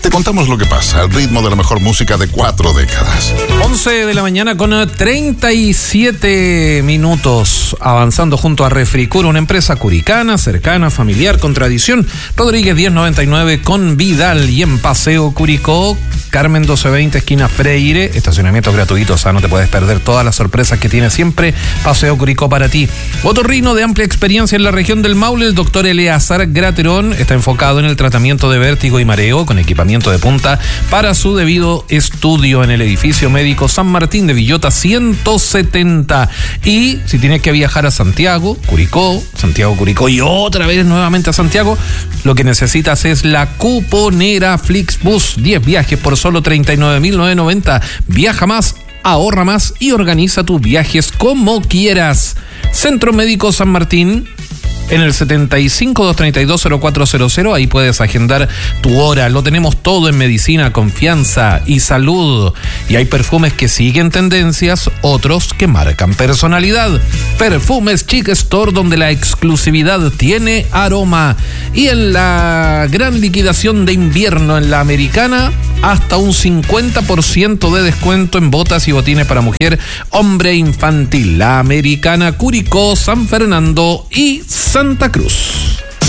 Te contamos lo que pasa al ritmo de la mejor música de 4 décadas. 11 de la mañana con 37 minutos, avanzando junto a Refricur, una empresa curicana, cercana, familiar, con tradición. Rodríguez 1099 con Vidal, y en Paseo Curicó, Carmen 1220, esquina Freire, estacionamientos gratuitos, no te puedes perder todas las sorpresas que tiene siempre Paseo Curicó para ti. Otorrino de amplia experiencia en la región del Maule, el doctor Eleazar Graterón está enfocado en el tratamiento de vértigo y mareo con equipamiento de punta para su debido estudio en el edificio médico San Martín de Villota 170. Y si tienes que viajar a Santiago Curicó y otra vez nuevamente a Santiago, lo que necesitas es la cuponera Flixbus. 10 viajes por solo 39.990. Viaja más, ahorra más y organiza tus viajes como quieras. Centro Médico San Martín, en el 75-232-0400, ahí puedes agendar tu hora. Lo tenemos todo en medicina, confianza y salud. Y hay perfumes que siguen tendencias, otros que marcan personalidad. Perfumes Chic Store, donde la exclusividad tiene aroma. Y en la gran liquidación de invierno en la Americana, hasta un 50% de descuento en botas y botines para mujer, hombre e infantil. La Americana, Curicó, San Fernando y Santa Cruz.